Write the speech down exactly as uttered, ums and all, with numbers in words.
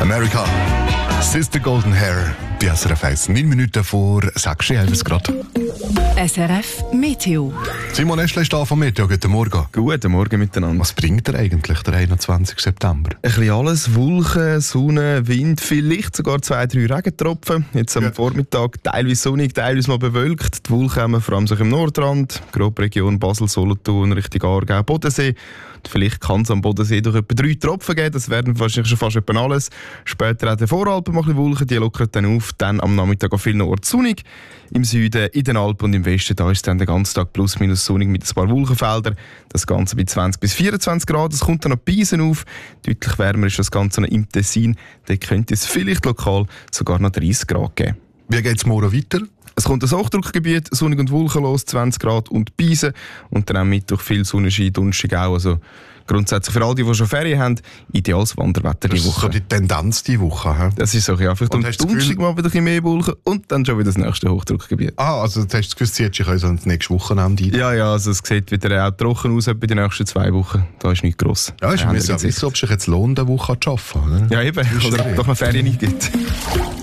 America. Sister Golden Hair. Bei S R F eins. neun Minuten vor sechs Uhr elf Grad. S R F Meteo. Simon Eschle ist da von Meteo. Guten Morgen. Guten Morgen miteinander. Was bringt er eigentlich, der einundzwanzigsten September? Ein bisschen alles. Wolken, Sonne, Wind, vielleicht sogar zwei, drei Regentropfen. Jetzt am ja. Vormittag teilweise sonnig, teilweise mal bewölkt. Die Wolken haben vor allem sich im Nordrand, grobe Region Basel, Solothurn, Richtung Aargau, Bodensee. Vielleicht kann es am Bodensee durch etwa drei Tropfen geben, das werden wahrscheinlich schon fast etwa alles. Später auch der Voralpen mal ein bisschen Wolken, die lockern dann auf. Dann am Nachmittag auf vielen Orten sonnig. Im Süden, in den Alpen und im Westen, da ist dann den ganzen Tag plus minus sonnig mit ein paar Wolkenfeldern. Das Ganze bei zwanzig bis vierundzwanzig Grad. Es kommt dann noch Piesen auf. Deutlich wärmer ist das Ganze noch im Tessin. Da könnte es vielleicht lokal sogar noch dreißig Grad geben. Wie geht es morgen weiter? Es kommt ein Hochdruckgebiet, sonnig und wolkenlos, zwanzig Grad und Piesen. Und dann am Mittwoch viel Sonnenschein, Donnerstag auch. Also grundsätzlich für all die, die schon Ferien haben, ideales Wanderwetter die Woche. Das ist so die Tendenz diese Woche. He? Das ist so, ja. Vielleicht am Donnerstag mal wieder ein bisschen mehr Wolken und dann schon wieder das nächste Hochdruckgebiet. Ah, also du hast das Gefühl, es zieht sich also ins nächste Wochenende ein? Ja, ja, also es sieht wieder auch trocken aus bei den nächsten zwei Wochen. Da ist nichts gross. Ja, ich muss ja wissen, ob es sich jetzt lohnt, eine Woche zu arbeiten. Oder? Ja, eben. Oder ob es doch noch Ferien nicht gibt.